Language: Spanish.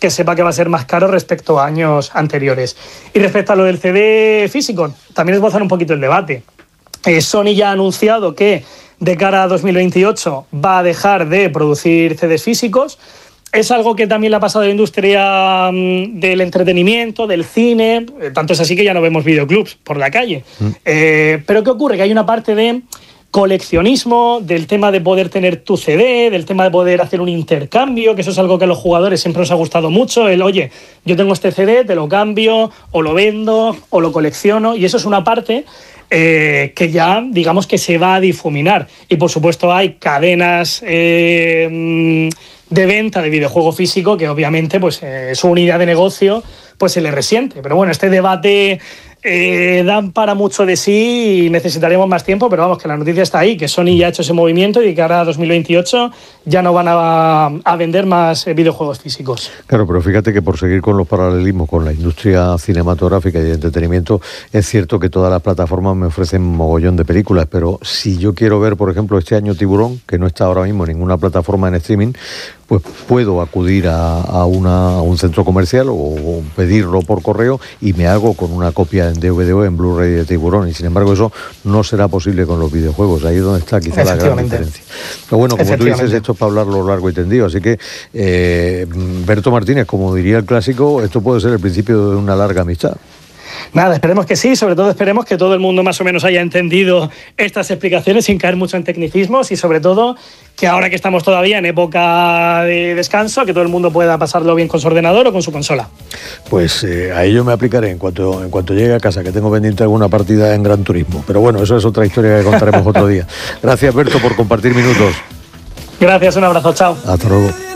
que sepa que va a ser más caro respecto a años anteriores. Y respecto a lo del CD físico, también esbozar un poquito el debate. Sony ya ha anunciado que de cara a 2028 va a dejar de producir CDs físicos. Es algo que también le ha pasado a la industria del entretenimiento, del cine, tanto es así que ya no vemos videoclubs por la calle. Pero ¿qué ocurre? Que hay una parte de coleccionismo, del tema de poder tener tu CD, del tema de poder hacer un intercambio, que eso es algo que a los jugadores siempre nos ha gustado mucho, oye, yo tengo este CD, te lo cambio, o lo vendo, o lo colecciono, y eso es una parte que ya, digamos, que se va a difuminar. Y, por supuesto, hay cadenas de venta de videojuego físico que, obviamente, pues su unidad de negocio pues se le resiente. Pero bueno, este debate dan para mucho de sí y necesitaremos más tiempo, pero vamos, que la noticia está ahí, que Sony ya ha hecho ese movimiento y de cara a 2028 ya no van a vender más videojuegos físicos. Claro, pero fíjate que por seguir con los paralelismos con la industria cinematográfica y de entretenimiento, es cierto que todas las plataformas me ofrecen mogollón de películas, pero si yo quiero ver, por ejemplo, este año Tiburón, que no está ahora mismo en ninguna plataforma en streaming, pues puedo acudir a un centro comercial o pedirlo por correo y me hago con una copia en DVD o en Blu-ray de Tiburón, y sin embargo eso no será posible con los videojuegos. Ahí es donde está quizá la gran diferencia. Pero bueno, como tú dices, esto es para hablarlo largo y tendido, así que Berto Martínez, como diría el clásico, esto puede ser el principio de una larga amistad. Nada, esperemos que sí, sobre todo esperemos que todo el mundo más o menos haya entendido estas explicaciones sin caer mucho en tecnicismos y sobre todo que ahora que estamos todavía en época de descanso, que todo el mundo pueda pasarlo bien con su ordenador o con su consola. Pues a ello me aplicaré en cuanto llegue a casa, que tengo pendiente alguna partida en Gran Turismo. Pero bueno, eso es otra historia que contaremos otro día. Gracias, Berto, por compartir minutos. Gracias, un abrazo, chao. Hasta luego.